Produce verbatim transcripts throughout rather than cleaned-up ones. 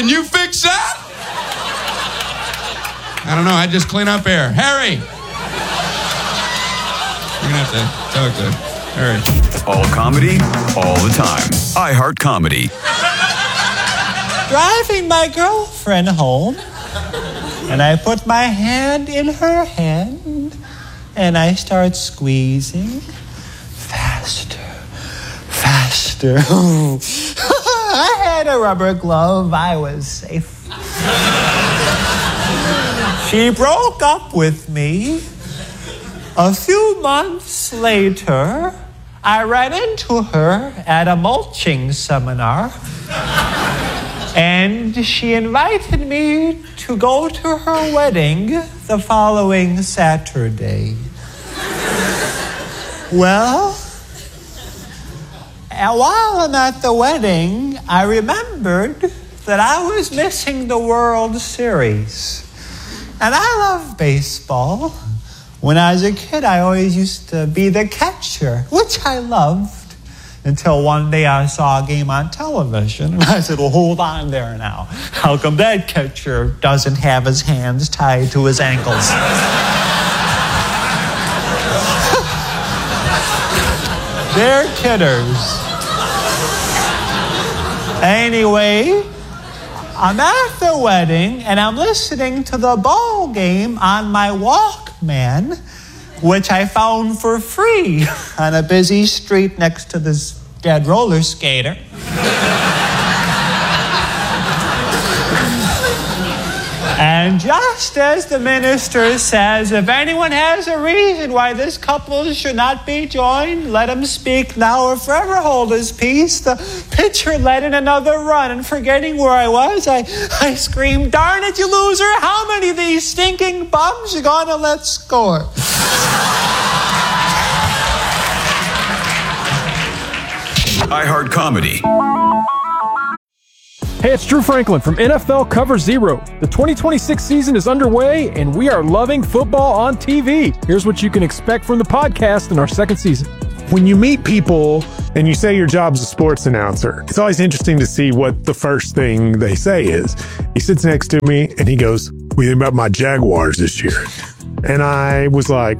Can you fix that? I don't know. I just clean up air. Harry! You're going to have to talk to Harry. All comedy, all the time. iHeart Comedy. Driving my girlfriend home, and I put my hand in her hand, and I start squeezing. Faster, faster. I had a rubber glove. I was safe. She broke up with me. A few months later, I ran into her at a mulching seminar, and she invited me to go to her wedding the following Saturday. Well, while I'm at the wedding, I remembered that I was missing the World Series. And I love baseball. When I was a kid, I always used to be the catcher, which I loved, until one day I saw a game on television. And I said, well, hold on there now. How come that catcher doesn't have his hands tied to his ankles? They're kidders. Anyway, I'm at the wedding, and I'm listening to the ball game on my Walkman, which I found for free on a busy street next to this dead roller skater. And just as the minister says, if anyone has a reason why this couple should not be joined, let him speak now or forever hold his peace. The pitcher led in another run, and forgetting where I was, I, I screamed, darn it, you loser, how many of these stinking bums you gonna let score? iHeart Comedy. Hey, it's Drew Franklin from N F L Cover Zero. The twenty twenty-six season is underway, and we are loving football on T V. Here's what you can expect from the podcast in our second season. When you meet people and you say your job's a sports announcer, it's always interesting to see what the first thing they say is. He sits next to me and he goes, what do you think about my Jaguars this year? And I was like,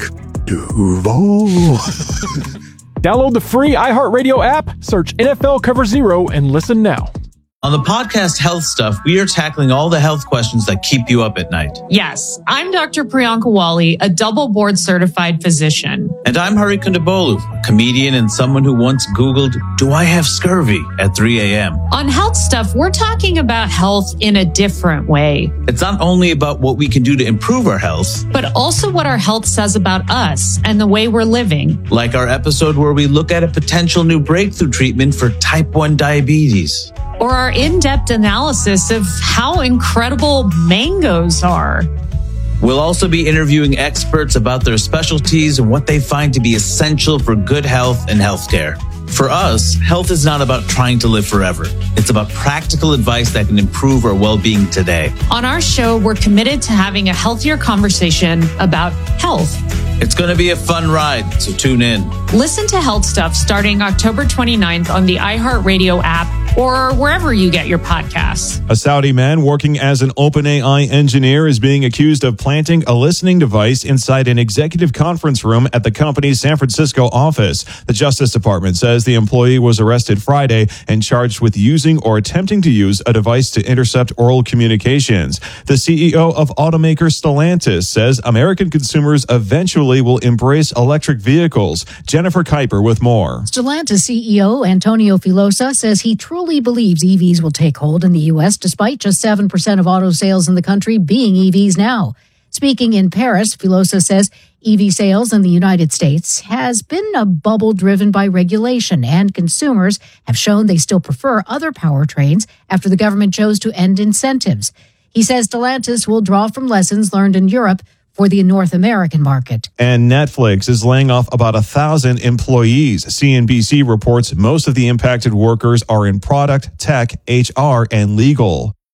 Duval. Download the free iHeartRadio app, search N F L Cover Zero, and listen now. On the podcast Health Stuff, we are tackling all the health questions that keep you up at night. Yes, I'm Doctor Priyanka Wali, a double board certified physician. And I'm Hari Kondabolu, a comedian and someone who once Googled, do I have scurvy at three a.m.? On Health Stuff, we're talking about health in a different way. It's not only about what we can do to improve our health, but also what our health says about us and the way we're living. Like our episode where we look at a potential new breakthrough treatment for type one diabetes. Or our in-depth analysis of how incredible mangoes are. We'll also be interviewing experts about their specialties and what they find to be essential for good health and healthcare. For us, health is not about trying to live forever. It's about practical advice that can improve our well-being today. On our show, we're committed to having a healthier conversation about health. It's going to be a fun ride, so tune in. Listen to Health Stuff starting October twenty-ninth on the iHeartRadio app or wherever you get your podcasts. A Saudi man working as an OpenAI engineer is being accused of planting a listening device inside an executive conference room at the company's San Francisco office. The Justice Department says the employee was arrested Friday and charged with using or attempting to use a device to intercept oral communications. The C E O of automaker Stellantis says American consumers eventually will embrace electric vehicles. Jennifer Kuiper with more. Stellantis C E O Antonio Filosa says he truly believes E Vs will take hold in the U S despite just seven percent of auto sales in the country being E Vs now. Speaking in Paris, Filosa says E V sales in the United States has been a bubble driven by regulation, and consumers have shown they still prefer other powertrains after the government chose to end incentives. He says Stellantis will draw from lessons learned in Europe for the North American market. And Netflix is laying off about a thousand employees. C N B C reports most of the impacted workers are in product, tech, H R, and legal.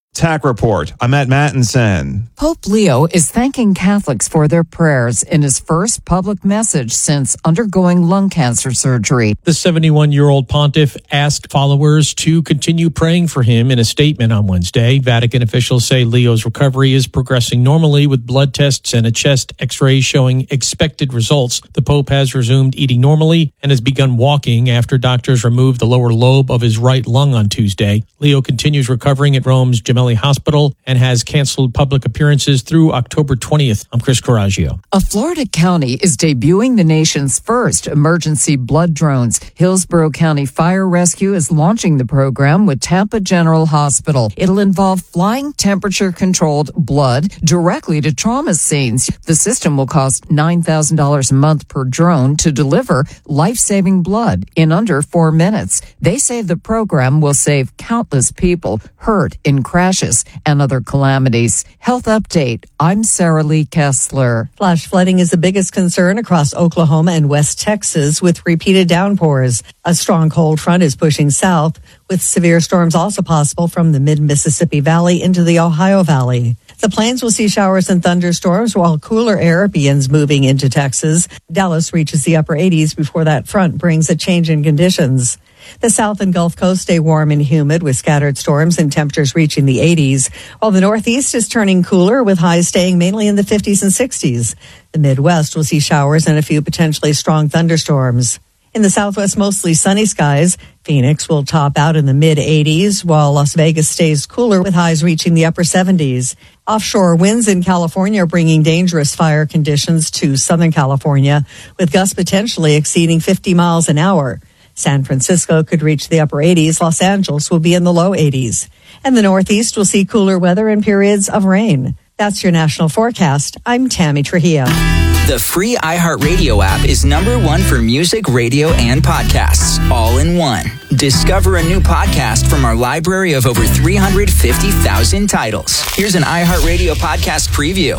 Tack Report. I'm Matt Mattinson. Pope Leo is thanking Catholics for their prayers in his first public message since undergoing lung cancer surgery. The seventy-one-year-old pontiff asked followers to continue praying for him in a statement on Wednesday. Vatican officials say Leo's recovery is progressing normally with blood tests and a chest x-ray showing expected results. The Pope has resumed eating normally and has begun walking after doctors removed the lower lobe of his right lung on Tuesday. Leo continues recovering at Rome's Gemelli Hospital and has canceled public appearances through October twentieth. I'm Chris Coraggio. A Florida county is debuting the nation's first emergency blood drones. Hillsborough County Fire Rescue is launching the program with Tampa General Hospital. It'll involve flying temperature-controlled blood directly to trauma scenes. The system will cost nine thousand dollars a month per drone to deliver life-saving blood in under four minutes. They say the program will save countless people hurt in crashes and other calamities. Health Update. I'm Sarah Lee Kessler. Flash flooding is the biggest concern across Oklahoma and West Texas with repeated downpours. A strong cold front is pushing south, with severe storms also possible from the mid-Mississippi Valley into the Ohio Valley. The plains will see showers and thunderstorms while cooler air begins moving into Texas. Dallas reaches the upper eighties before that front brings a change in conditions. The South and Gulf Coast stay warm and humid with scattered storms and temperatures reaching the eighties, while the Northeast is turning cooler with highs staying mainly in the fifties and sixties. The Midwest will see showers and a few potentially strong thunderstorms. In the Southwest, mostly sunny skies. Phoenix will top out in the mid-eighties, while Las Vegas stays cooler with highs reaching the upper seventies. Offshore winds in California are bringing dangerous fire conditions to Southern California, with gusts potentially exceeding fifty miles an hour. San Francisco could reach the upper eighties. Los Angeles will be in the low eighties. And the Northeast will see cooler weather and periods of rain. That's your national forecast. I'm Tammy Trujillo. The free iHeartRadio app is number one for music, radio, and podcasts, all in one. Discover a new podcast from our library of over three hundred fifty thousand titles. Here's an iHeartRadio podcast preview.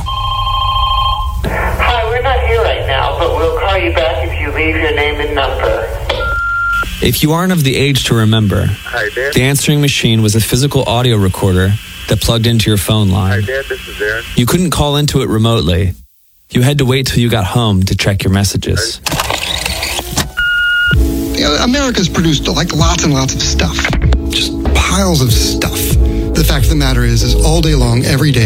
Hi, we're not here right now, but we'll call you back if you leave your name and number. If you aren't of the age to remember, Hi, Dad. the answering machine was a physical audio recorder that plugged into your phone line. Hi, Dad. This is Aaron. You couldn't call into it remotely. You had to wait till you got home to check your messages. You know, America's produced like lots and lots of stuff. Just piles of stuff. The fact of the matter is, is all day long, every day,